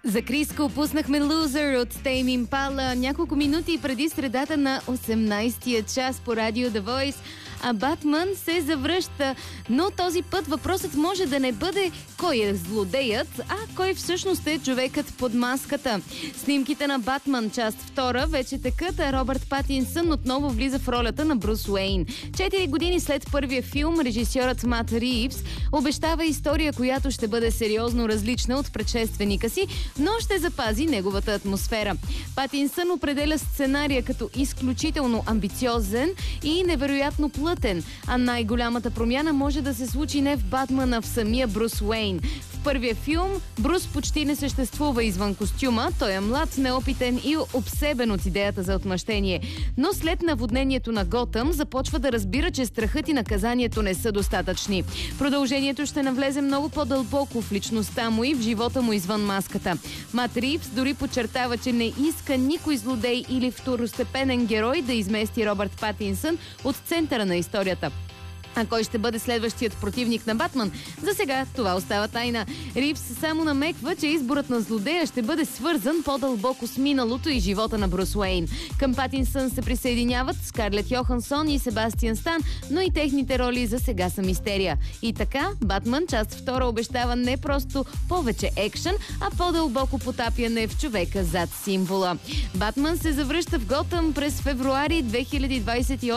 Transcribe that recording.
За Криско пуснахме Loser от Tame Impala няколко минути преди средата на 18-тия час по радио The Voice. А Батман се завръща, но този път въпросът може да не бъде кой е злодеят, а кой всъщност е човекът под маската. Снимките на Батман, част 2, вече текат, а Робърт Патинсън отново влиза в ролята на Брус Уейн. 4 години след първия филм, режисьорът Мат Ривз обещава история, която ще бъде сериозно различна от предшественика си, но ще запази неговата атмосфера. Патинсън определя сценария като изключително амбициозен и невероятно плътен, а най-голямата промяна може да се случи не в Батмана, в самия Брус Уейн. В първия филм Брус почти не съществува извън костюма, той е млад, неопитен и обсебен от идеята за отмъщение. Но след наводнението на Готъм започва да разбира, че страхът и наказанието не са достатъчни. Продължението ще навлезе много по-дълбоко в личността му и в живота му извън маската. Мат Ривз дори подчертава, че не иска никой злодей или второстепенен герой да измести Робърт Патинсън от центъра на историята. А кой ще бъде следващият противник на Батман? За сега това остава тайна. Ривз само намеква, че изборът на злодея ще бъде свързан по-дълбоко с миналото и живота на Брус Уейн. Към Патинсън се присъединяват Скарлет Йохансон и Себастиан Стан, но и техните роли за сега са мистерия. И така, Батман, част 2 обещава не просто повече екшън, а по-дълбоко потапяне в човека зад символа. Батман се завръща в Готъм през февруари 2028